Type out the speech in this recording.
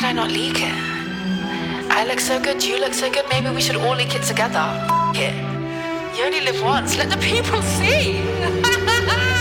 I not leak it? I look so good, you look so good, maybe we should all leak it together. It. You only live once, let the people see.